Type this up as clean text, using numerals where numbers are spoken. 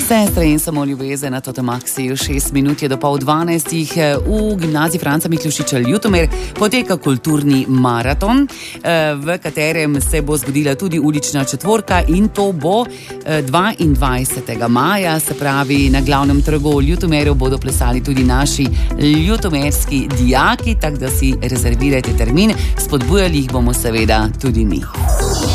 Sestre in samo ljubezen na Totemaxiju, 6 minut je do 11:30. V gimnaziji Franca Miklošiča Ljutomer poteka kulturni maraton, v katerem se bo zgodila tudi ulična četvorka, in to bo 22. maja, se pravi na glavnem trgu v Ljutomeru bodo plesali tudi naši ljutomerski dijaki, tako da si rezervirajte termin, spodbujali jih bomo seveda tudi mi.